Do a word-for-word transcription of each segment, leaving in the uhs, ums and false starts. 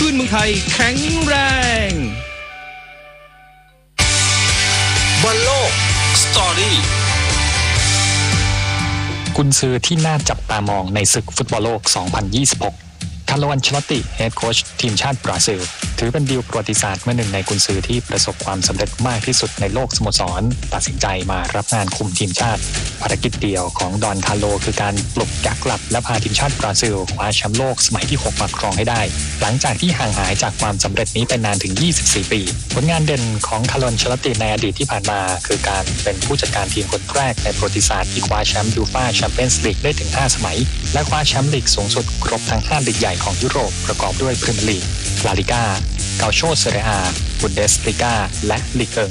ลื่นเมืองไทยแข็งแรงบอลโลกสตอรี่กุนซือที่น่าจับตามองในศึกฟุตบอลโลก สองพันยี่สิบหก คาร์โล อันเชลอตติเฮดโค้ชทีมชาติบราซิลถือเป็นดีลประวัติศาสตร์เมื่อหนึ่งในกุนซือที่ประสบความสำเร็จมากที่สุดในโลกสโมสรตัดสินใจมารับงานคุมทีมชาติภารกิจเดียวของดอนคาร์โลคือการปลุกยักษ์กลับและพาทีมชาติบราซิลคว้าแชมป์โลกสมัยที่หกมาครองให้ได้หลังจากที่ห่างหายจากความสำเร็จนี้ไปนานถึงยี่สิบสี่ปีผลงานเด่นของคาร์โล อันเชลอตติในอดีตที่ผ่านมาคือการเป็นผู้จัดการทีมคนแรกในประวัติศาสตร์ที่คว้าแชมป์ยูฟ่าแชมเปี้ยนส์ลีกได้ถึงห้าสมัยและคว้าแชมป์ลีกสูงสุดครบทั้งห้าลีกใหญ่ของยุโรปประกอบด้วยพรีเมียร์ลีก ลาลิก้า เกาโช เซเรีย อา บุนเดสลิก้าและลีกเอิง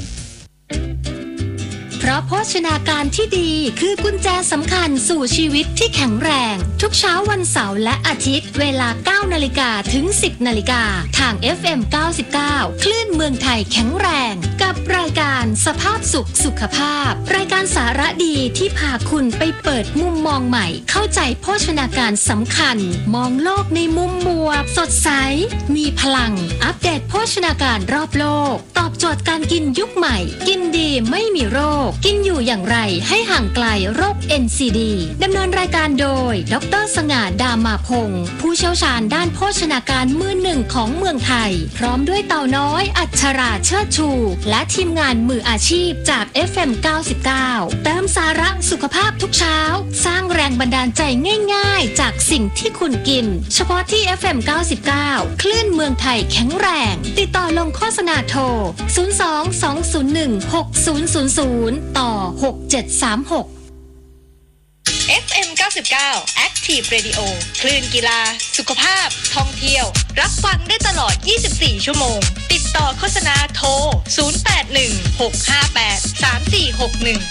เพราะโภชนาการที่ดีคือกุญแจสำคัญสู่ชีวิตที่แข็งแรงทุกเช้าวันเสาร์และอาทิตย์เวลา เก้านาฬิกา ถึง สิบนาฬิกา ทาง เอฟ เอ็ม เก้าสิบเก้า คลื่นเมืองไทยแข็งแรงกับรายการสภาพสุขสุขภาพรายการสาระดีที่พาคุณไปเปิดมุมมองใหม่เข้าใจโภชนาการสำคัญมองโลกในมุมบวกสดใสมีพลังอัปเดตโภชนาการรอบโลกตอบโจทย์การกินยุคใหม่กินดีไม่มีโรคกินอยู่อย่างไรให้ห่างไกลโรค เอ็น ซี ดี ดำเนินรายการโดยดร.สง่า ดามาพงศ์ผู้เชี่ยวชาญด้านโภชนาการมือหนึ่งของเมืองไทยพร้อมด้วยเต่าน้อยอัชราเชิดชูและทีมงานมืออาชีพจาก เอฟ เอ็ม เก้าสิบเก้า เติมสาระสุขภาพทุกเช้าสร้างแรงบันดาลใจง่ายๆจากสิ่งที่คุณกินเฉพาะที่ เอฟ เอ็ม เก้าสิบเก้า คลื่นเมืองไทยแข็งแรงติดต่อลงโฆษณาโทรศูนย์ สอง สอง ศูนย์ หนึ่ง หก ศูนย์ ศูนย์ ศูนย์ต่อหกเจ็ดสามหกเอฟ เอ็ม เก้าสิบเก้า Active Radio คลื่นกีฬาสุขภาพท่องเที่ยวรับฟังได้ตลอดยี่สิบสี่ชั่วโมงติดต่อโฆษณาโทรศูนย์ แปด หนึ่ง หก ห้า แปด สาม สี่ หก หนึ่ง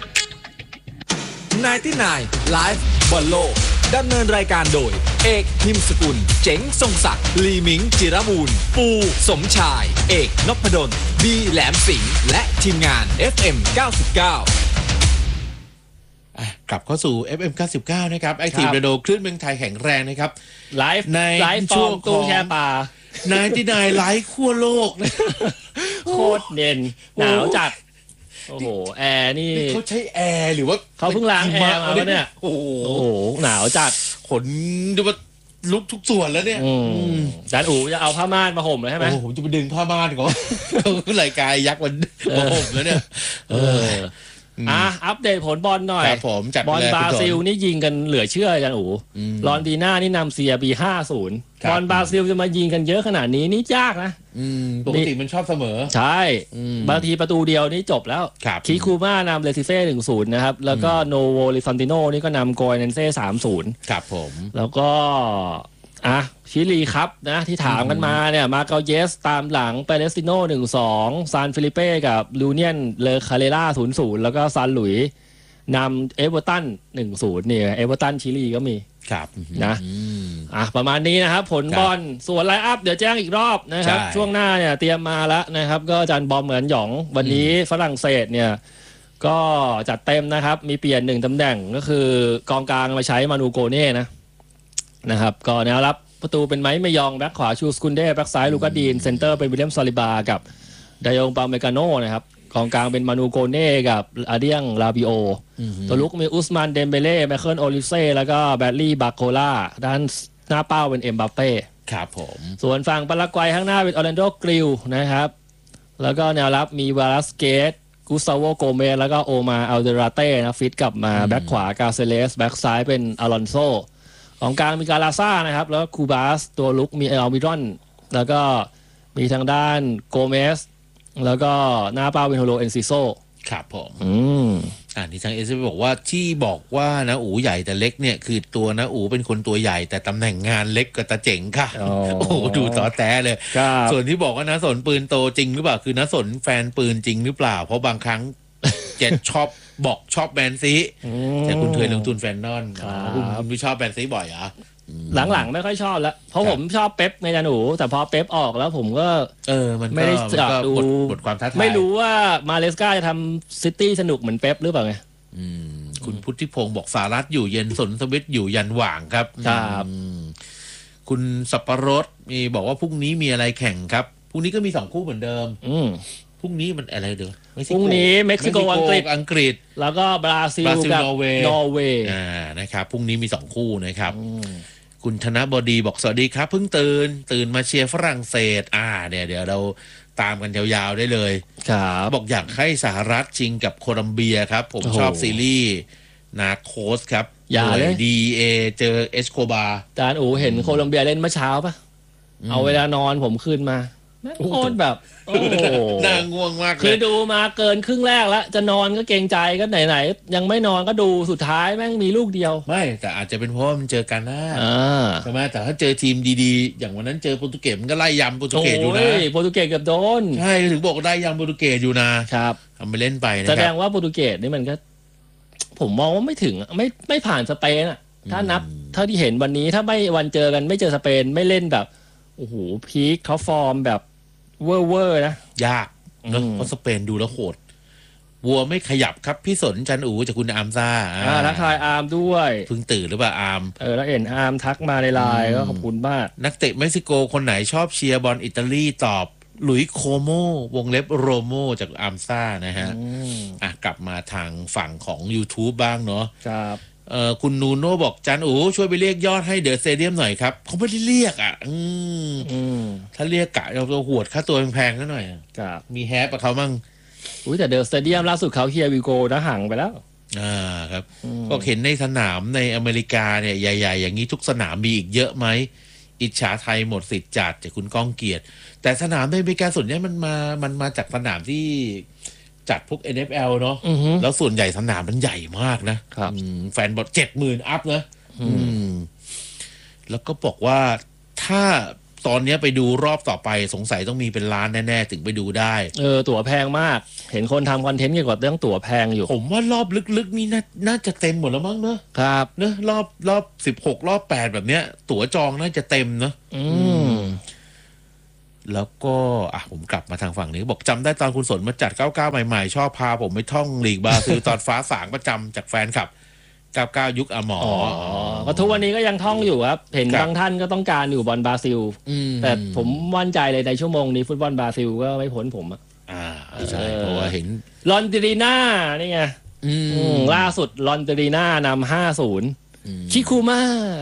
ไนน์ตี้ไนน์ Live บอลโลกดำเนินรายการโดยเอกพิมพ์สกุลเจ๋งทรงศักดิ์ลีมิงจิรมูลปูสมชายเอกนพดลบีแหลมสิงห์และทีมงาน เอฟ เอ็ม เก้าสิบเก้ากลับเข้าสู่ เอฟ เอ็ม เก้าสิบเก้านะครับ Active Radio คลื่นเมืองไทยแข็งแรงนะครับไลฟ์ในช่วงตู้แช่ปลาไนน์ตี้ไนน์ Live ขั้วโลกโคตรเด่นหนาวจัดโอ้โหแอร์นี่เขาใช้แอร์หรือว่าเขาเพิ่งล้างแอร์มาแล้วเนี่ยโอ้โหหนาวจัดขนดูว่าลุกทุกส่วนแล้วเนี่ยจานอู๋จะเอาผ้าม่านมาห่มเลยใช่ไหมโอ้โหจะไปดึงผ้าม่านก่อนรายการยักษ์มันมาห่มแล้วเนี่ยเอออ่ะอัปเดตผลบอลหน่อยครับผมบอลบราซิลนี่ยิงกันเหลือเชื่ออาจารย์อู๋ลอนดีน่านี่นำเซียบี ห้าศูนย์ บอลบราซิลจะมายิงกันเยอะขนาดนี้นี่ยากนะปกติมันชอบเสมอใช่บางทีประตูเดียวนี่จบแล้วคิคูม่านำเลซิเซ่ หนึ่งศูนย์ นะครับแล้วก็โนโวลิฟันติโนนี่ก็นำโกยเนนเซ่ สามศูนย์ครับผมแล้วก็อ่ะชิลีครับนะที่ถามกันมาเนี่ยมาเกาเยสตามหลังเปเรสติโน่ หนึ่งสอง ซานฟิลิเป้กับลูเนียนเลคาเรล่า ศูนย์ศูนย์ แล้วก็ซานหลุยนำเอเวอร์ตัน หนึ่งศูนย์ เนี่ยเอเวอร์ตันชิลีก็มีครับนะอ่ะประมาณนี้นะครับผลบอลส่วนไลน์อัพเดี๋ยวแจ้งอีกรอบนะครับช่วงหน้าเนี่ยเตรียมมาแล้วนะครับก็อาจารย์บอมเหมือนหยองวันนี้ฝรั่งเศสเนี่ยก็จัดเต็มนะครับมีเปลี่ยนหนึ่งตำแหน่งก็คือกองกลางมาใช้มานูโกเน่นะนะครับก็แนวรับประตูเป็นไม้ไม่ยองแบ็คขวาชูสกุนเด้แบ็คซ้ายลูกาดีนเซนเตอร์เป็นวิลเลียมซาลิบากับไดยองปาเมกาโนนะครับกองกลางเป็นมานูโกเน่กับอาเดียงลาบิโอตัวลุกมีอุสมานเดมเบเล่ไมเคิลโอลิเซ่แล้วก็แบดลี่บาโคล่าด้านหน้าเป้าเป็นเอ็มบัปเป้ครับผมส่วนฝั่งปารากวัยข้างหน้าเป็นออร์แลนโดกริลนะครับแล้วก็แนวรับมีวาลัสเกตกุสตาโวโกเมสแล้วก็โอมาอัลเดราเต้นะฟิตกลับมาแบ็คขวากาเซเลสแบ็คซ้ายเป็นอลอนโซของกลางมีกาลาซ่านะครับแล้วคูบาสตัวลุกมีเอลมิรอนแล้วก็มีทางด้านโกเมสแล้วก็หน้าเป้าเป็นโฮโลเอนซิโซครับผมอืมอ่าที่ทางเอสบอกว่าที่บอกว่านะอู๋ใหญ่แต่เล็กเนี่ยคือตัวนะอู๋เป็นคนตัวใหญ่แต่ตำแหน่งงานเล็กกว่าตาเจ๋งค่ะโอ้โหดูต่อแต้เลยส่วนที่บอกว่านะสนปืนโตจริงหรือเปล่าคือนะสนแฟนปืนจริงหรือเปล่าเพราะบางครั้งเจ็ดชอบบอกชอบแบนซีแต่คุณเคยลงทุนแฟนนอนคุณไม่ชอบแบนซีบ่อยเหรอหลังๆไม่ค่อยชอบแล้วเพราะผมชอบเป๊ปในจันหนูแต่พอเป๊ปออกแล้วผมก็เออมันไม่ได้จับดูบทความท้าทายไม่รู้ว่ามาเลสกาจะทำซิตี้สนุกเหมือนเป๊ปหรือเปล่าไงคุณพุทธิพงศ์บอกสารัตอยู่เย็นสนสวิตอยู่ยันหว่างครับครับคุณสับปะรดมีบอกว่าพรุ่งนี้มีอะไรแข่งครับพรุ่งนี้ก็มีสองคู่เหมือนเดิมอืมพรุ่งนี้มันอะไรเด้อพรุ่งนี้เม็กซิโกอังกฤษอังกฤษแล้วก็บราซิลกับนอร์เวย์นอร์เวย์อ่านะครับพรุ่งนี้มีสองคู่นะครับคุณธนบดีบอกสวัสดีครับเพิ่งตื่นตื่นมาเชียร์ฝรั่งเศสอ่าเนี่ยเดี๋ยวเราตามกันยาวๆได้เลยครับบอกอยากให้สหรัฐชิงกับโคลัมเบียครับผมชอบซีรีส์นาโคสครับอย่าเลยดีเอเจอเอสโคบาจานอูเห็นโคลัมเบียเล่นเมื่อเช้าปะเอาเวลานอนผมคืนมาโคตรแบบโอ้โหน่าง่วงมากเลยคือดูมาเกินครึ่งแรกแล้วจะนอนก็เกรงใจก็ไหนๆยังไม่นอนก็ดูสุดท้ายแม่งมีลูกเดียวไม่แต่อาจจะเป็นเพราะมันเจอกันนะใช่ไหมแต่ถ้าเจอทีมดีๆอย่างวันนั้นเจอโปรตุเกสมันก็ไล่ยำโปรตุเกสอยู่นะโปรตุเกสเกือบโดนใช่ถึงบอกได้ยำโปรตุเกสอยู่นะครับทำไปเล่นไปนะครับแสดงว่าโปรตุเกสนี่มันก็ผมมองว่าไม่ถึงไม่ไม่ผ่านสเปนอ่ะถ้านับเท่าที่เห็นวันนี้ถ้าไม่วันเจอกันไม่เจอสเปนไม่เล่นแบบโอ้โหพีคเขาฟอร์มแบบเวอร์เวอร์นะยากเนอะเพราะสเปนดูแล้วโหดวัวไม่ขยับครับพี่สนจันอูจากคุณอาร์มซ่าอ่าทักทายอาร์มด้วยเพิ่งตื่นหรือเปล่าอาร์มเออแล้วเห็นอาร์มทักมาในไลน์ก็ขอบคุณมากนักเตะเม็กซิโกคนไหนชอบเชียร์บอลอิตาลีตอบหลุยโคโมวงเล็บโรโมจากอาร์มซ่านะฮะอ่ะกลับมาทางฝั่งของ YouTube บ้างเนาะครับเอ่อคุณนูโน่บอกจันอูช่วยไปเรียกยอดให้เดอะสเตเดียมหน่อยครับเขาไม่ได้เรียกอ่ะอืมถ้าเรียกกะเราตัวหวดค่าตัวแพงๆซะหน่อยครับมีแฮปกับเขามั่งอุ้ยแต่เดอะสเตเดียมล่าสุดเขาเฮียวิโกนะห่างไปแล้วอ่าครับก็เห็นในสนามในอเมริกาเนี่ยใหญ่ๆอย่างนี้ทุกสนามมีอีกเยอะไหมอิจฉาไทยหมดสิทธิ์จัดจากคุณก้องเกียรติแต่สนามในอเมริกาส่วนใหญ่มันมามันมาจากสนามที่จัดพวก เอ็น เอฟ แอล เนาะแล้วส่วนใหญ่สนามมันใหญ่มากนะครับแฟนบอลเจ็ดหมื่นอัพนะแล้วก็บอกว่าถ้าตอนนี้ไปดูรอบต่อไปสงสัยต้องมีเป็นล้านแน่ๆถึงไปดูได้เออตั๋วแพงมากเห็นคนทำคอนเทนต์เกี่ยวกับเรื่องตั๋วแพงอยู่ผมว่ารอบลึกๆนี่น่าน่าจะเต็มหมดแล้วมั้งเนอะครับเนอะรอบรอบสิบหกรอบแปดแบบเนี้ยตั๋วจองน่าจะเต็มเนอะอืมแล้วก็อ่ะผมกลับมาทางฝั่งนี้บอกจำได้ตอนคุณสนมาจัดเก้าสิบเก้าใหม่ๆชอบพาผมไปท่องลีกบราซิลตอนฟ้าสางประจำจากแฟนคลับเก้าสิบเก้ายุคอมอก็ทุกวันนี้ก็ยังท่องอยู่ครับเห็นบางท่านก็ต้องการอยู่บอลบราซิลแต่ผมมั่นใจเลยในชั่วโมงนี้ฟุตบอลบราซิลก็ไม่พ้นผมอ่ะอ่าใช่เพราะว่าเห็นลอนเตรีน่านี่ไงล่าสุดลอนเตรีน่านำห้าศูนย์คิคูมา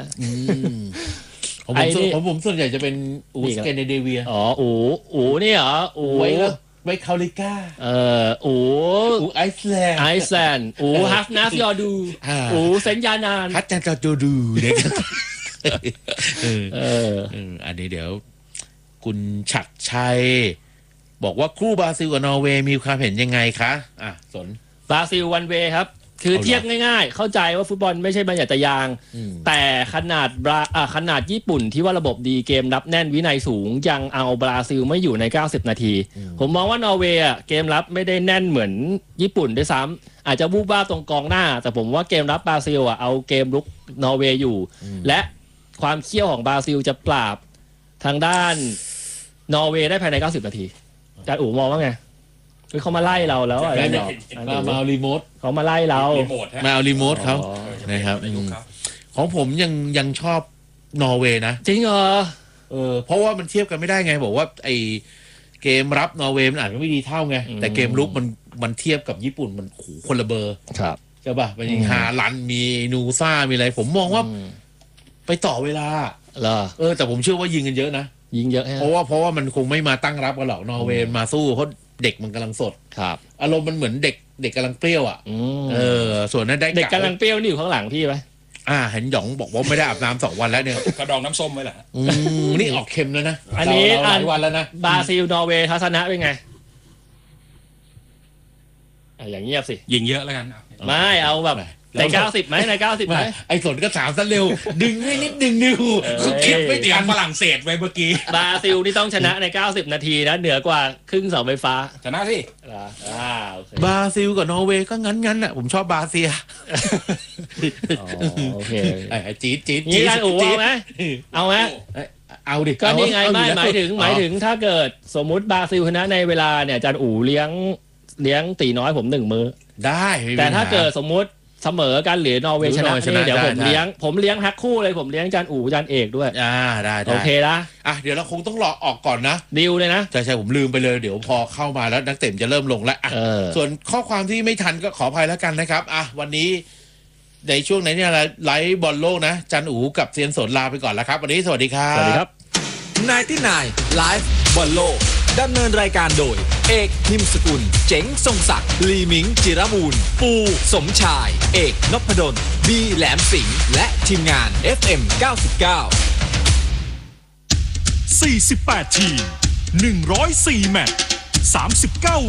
ผมผมผมส่วนใหญ่จะเป็นอูสเกเนเดเวียอ๋ออูอูนี่เหรออูไว้ไว้คาลิก้าเอ่ออูอูไอซ์แลนด์ไอซ์แลนด์อูฮัฟนัสยอดูอูเซนยานานฮัตจันจอดูเนี่ยเออเอออันนี้เดี๋ยวคุณฉัดชัยบอกว่าคู่บราซิลกับนอร์เวย์มีความเห็นยังไงคะอ่ะสนบราซิลวันเวย์ครับคือเทียบง่ายๆเข้าใจว่าฟุตบอลไม่ใช่บรรยากาศยางแต่ขนาดบราอ่าขนาดญี่ปุ่นที่ว่าระบบดีเกมรับแน่นวินัยสูงยังเอาบราซิลไม่อยู่ในเก้าสิบนาทีผมมองว่านอร์เวย์อ่ะเกมรับไม่ได้แน่นเหมือนญี่ปุ่นด้วยซ้ำอาจจะวูบวาบตรงกองหน้าแต่ผมว่าเกมรับบราซิลอ่ะเอาเกมลุกนอร์เวย์อยู่และความเขี้ยวของบราซิลจะปราบทางด้านนอร์เวย์ได้ภายในเก้าสิบนาทีอาจารย์อู๋มองว่าไงคือเขามาไล่เราแล้วอะไรเนาะมามาเอารีโมทเขามาไล่เรามาเอารีโมทเขานะครับของผมยังยังชอบนอร์เวย์นะจริงเหรอเออเพราะว่ามันเทียบกันไม่ได้ไงบอกว่าไอเกมรับนอร์เวย์มันอาจจะไม่ดีเท่าไงแต่เกมลุกมันมันเทียบกับญี่ปุ่นมันขู่คนละเบอร์ครับใช่ป่ะมันมีฮาลันมีนูซ่ามีอะไรผมมองว่าไปต่อเวลาเหรอเออแต่ผมเชื่อว่ายิงกันเยอะนะยิงเยอะเพราะว่าเพราะว่ามันคงไม่มาตั้งรับกันหรอกนอร์เวย์มาสู้เพราะเด็กมันกำลังสดครับอารมณ์มันเหมือนเด็กเด็กกำลังเปรี้ยวอ่ะเออส่วนนั้นได้เด็กกำลังเปรี้ยวนี่อยู่ข้างหลังพี่ไหมอ่าเห็นหยองบอกว่าไม่ได้อาบน้ำสองวันแล้วเนี่ยกระดองน้ำส้มไว้แหละนี่ออกเค็มแล้วนะอันนี้หลายวันแล้วนะบราซิลนอร์เวย์ทัศนะเป็นไงอย่างเงียบสิยิงเยอะแล้วกันไม่เอาแบบในเก้าสิบไหมในเก้าสิบไหมไอ้สนก็สามซะเร็วดึงให้นิดดึงนิวคือเก็บไม่เตรียมฝรั่งเศสไว้เมื่อกี้บราซิลนี่ต้องชนะในเก้าสิบนาทีนะเหนือกว่าครึ่งเสาไฟฟ้าชนะสิอ่าบราซิลกับนอร์เวย์ก็งั้นงั้นอ่ะผมชอบบราซิลโอเคไอ้จี๊ดจี๊ดจี๊ดนี่อูเอาไหมเอาไหมเอาดิก็นี่ไงไม่หมายถึงหมายถึงถ้าเกิดสมมุติบราซิลชนะในเวลาเนี่ยอาจารย์อู๋เลี้ยงเลี้ยงตีน้อยผมหนึ่งมื้อได้แต่ถ้าเกิดสมมุติเสมอกันหรือนอร์เวย์ชนะนี่เดี๋ยวผมเลี้ยงผมเลี้ยงแพ็คคู่เลยผมเลี้ยงจานอู่จานเอกด้วยอ่าได้โอเคนะอ่ะเดี๋ยวเราคงต้องรอออกก่อนนะดิวเลยนะใช่ใช่ผมลืมไปเลยเดี๋ยวพอเข้ามาแล้วนักเตะจะเริ่มลงแล้วอ่ะส่วนข้อความที่ไม่ทันก็ขออภัยแล้วกันนะครับอ่ะวันนี้ในช่วงไหนเนี่ยไลฟ์บอลโลกนะจันอูกับเซียนสนลาไปก่อนแล้วครับวันนี้สวัสดีครับสวัสดีครับนายที่นายไลฟ์บอลโลกดำเนินรายการโดยเอกนิมสกุลเจ๋งทรงศักดิ์ลีมิงจิรมูลปูสมชายเอกนพดลบีแหลมสิงห์และทีมงาน เอฟ เอ็ม เก้าสิบเก้าสี่สิบแปด ทีมหนึ่งร้อยสี่แมตช์สามสิบเก้า